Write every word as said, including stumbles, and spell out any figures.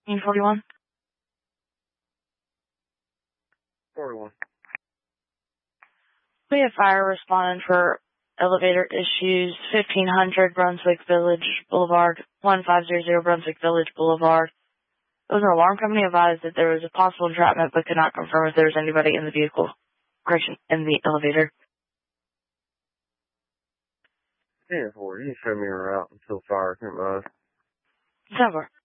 E forty-one? forty-one. We have fire responding for elevator issues, fifteen hundred Brunswick Village Boulevard, one five zero zero Brunswick Village Boulevard. It was an alarm company advised that there was a possible entrapment but could not confirm if there was anybody in the vehicle, correction, in the elevator. ten four, you can show me a route until fire comes by. ten four.